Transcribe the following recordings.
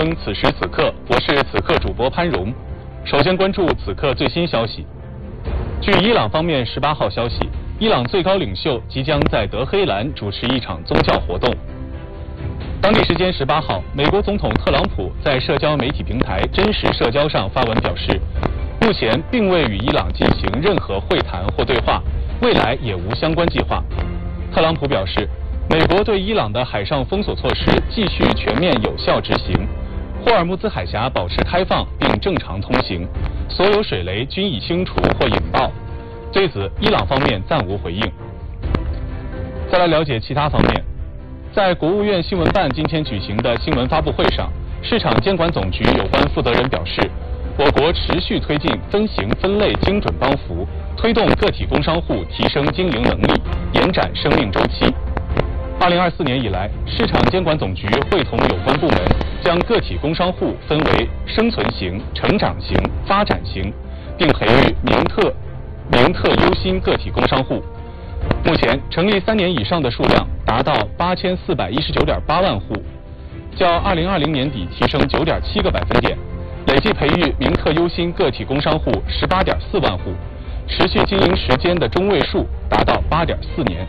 听此时此刻，我是此刻主播潘荣。首先关注此刻最新消息。据伊朗方面18号消息，伊朗最高领袖即将在德黑兰主持一场宗教活动。当地时间18号，美国总统特朗普在社交媒体平台真实社交上发文表示，目前并未与伊朗进行任何会谈或对话，未来也无相关计划。特朗普表示，美国对伊朗的海上封锁措施继续全面有效执行，霍尔木兹海峡保持开放并正常通行，所有水雷均已清除或引爆。对此，伊朗方面暂无回应。再来了解其他方面，在国务院新闻办今天举行的新闻发布会上，市场监管总局有关负责人表示，我国持续推进分型分类精准帮扶，推动个体工商户提升经营能力，延展生命周期。2024年以来，市场监管总局会同有关部门将个体工商户分为生存型、成长型、发展型，并培育名特优心个体工商户。目前成立3年以上的数量达到8419.8万户，较2020年底提升9.7个百分点，累计培育名特优心个体工商户18.4万户，持续经营时间的中位数达到8.4年。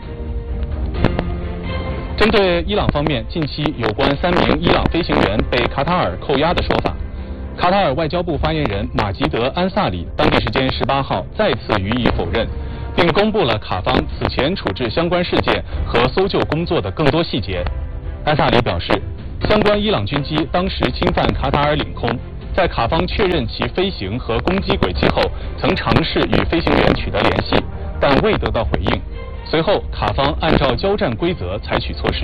针对伊朗方面近期有关3名伊朗飞行员被卡塔尔扣押的说法，卡塔尔外交部发言人马吉德·安萨里当地时间18号再次予以否认，并公布了卡方此前处置相关事件和搜救工作的更多细节。安萨里表示，相关伊朗军机当时侵犯卡塔尔领空，在卡方确认其飞行和攻击轨迹后，曾尝试与飞行员取得联系，但未得到回应。随后，卡方按照交战规则采取措施。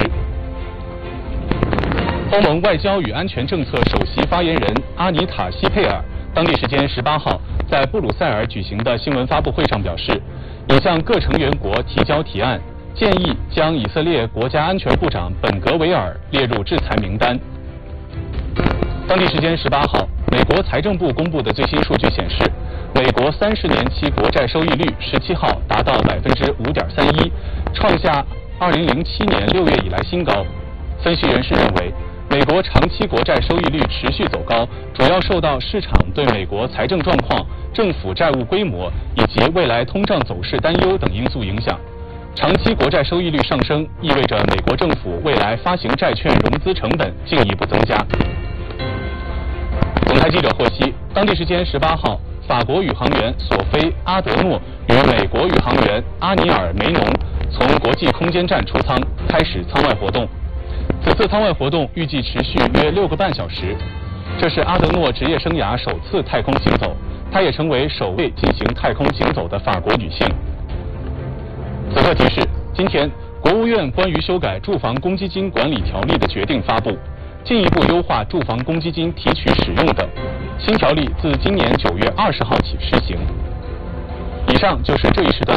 欧盟外交与安全政策首席发言人阿尼塔·希佩尔当地时间18号在布鲁塞尔举行的新闻发布会上表示，已向各成员国提交提案，建议将以色列国家安全部长本格维尔列入制裁名单。当地时间18号，美国财政部公布的最新数据显示，美国30年期国债收益率17号达到5.31%，创下2007年6月以来新高。分析人士认为，美国长期国债收益率持续走高，主要受到市场对美国财政状况、政府债务规模以及未来通胀走势担忧等因素影响。长期国债收益率上升，意味着美国政府未来发行债券融资成本进一步增加。总台记者获悉，当地时间18号，法国宇航员索菲·阿德诺与美国宇航员阿尼尔·梅农从国际空间站出舱，开始舱外活动。此次舱外活动预计持续约6个半小时。这是阿德诺职业生涯首次太空行走，她也成为首位进行太空行走的法国女性。此刻提示：今天，国务院关于修改住房公积金管理条例的决定发布，进一步优化住房公积金提取使用等。新条例自今年9月20号起施行。以上就是这一时段